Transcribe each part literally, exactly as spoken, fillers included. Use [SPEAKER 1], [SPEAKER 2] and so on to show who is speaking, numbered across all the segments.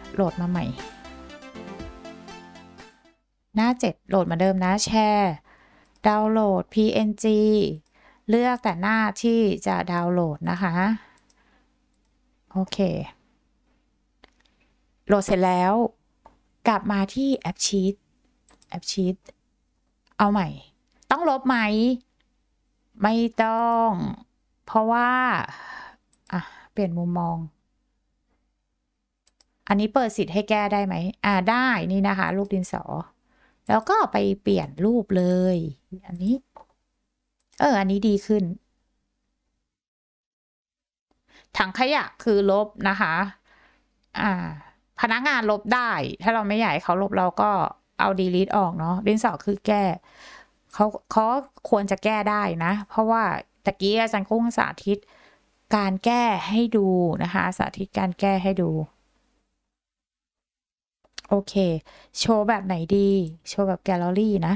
[SPEAKER 1] โหลดมาใหม่หน้าเจ็ดโหลดมาเดิมนะแชร์ดาวน์โหลด พี เอ็น จี เลือกแต่หน้าที่จะดาวน์โหลดนะคะโอเคโหลดเสร็จแล้วกลับมาที่แอปชีตแอปชีตเอาใหม่ต้องลบไหมไม่ต้องเพราะว่าอ่ะเปลี่ยนมุมมองอันนี้เปิดสิทธิ์ให้แก้ได้ไหมอ่าได้นี่นะคะรูปดินสอแล้วก็ไปเปลี่ยนรูปเลยอันนี้เอออันนี้ดีขึ้นถังขยะคือลบนะคะอ่าพนักงานลบได้ถ้าเราไม่อยากให้เขาลบเราก็เอา delete ออกเนาะดินสอคือแก้เขาเขาควรจะแก้ได้นะเพราะว่าตะกี้อาจารย์กุ้งสาธิตการแก้ให้ดูนะคะสาธิตการแก้ให้ดูโอเคโชว์แบบไหนดีโชว์แบบแกลเลอรี่นะ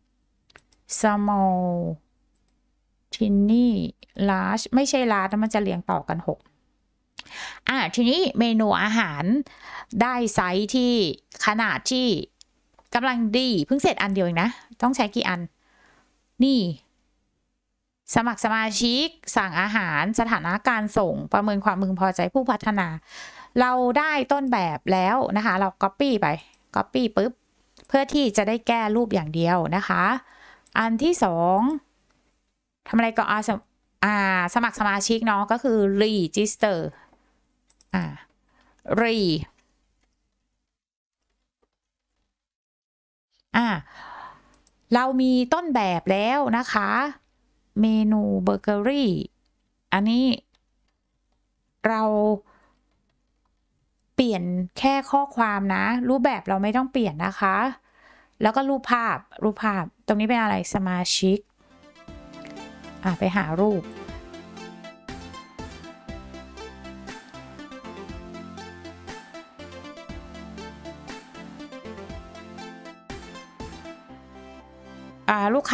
[SPEAKER 1] small tiny large ไม่ใช่ large มันจะเรียงต่อกันหกอ่ะทีนี้เมนูอาหารได้ไซส์ที่ขนาดที่กำลังดีเพิ่งเสร็จอันเดียวเองนะต้องใช้กี่อันนี่สมัครสมาชิกสั่งอาหารสถานะการส่งประเมินความพึงพอใจผู้พัฒนา เราได้ต้นแบบแล้วนะคะเรา copy ไป copy ปุ๊บเพื่อที่จะได้แก้รูปอย่างเดียวนะคะอันที่สองทำอะไรก็อาอ่าสมัครสมาชิกเนาะก็คือ register อ่า re อ่าเรามีต้นแบบแล้วนะคะเมนูเบเกอรี่อันนี้เราเปลี่ยนแค่ข้อความนะรูปแบบเราไม่ต้องเปลี่ยนนะคะแล้วก็รูปภาพรูปภาพตรงนี้เป็นอะไรสมาชิกอ่ะไปหารูปอ่าลูกค้า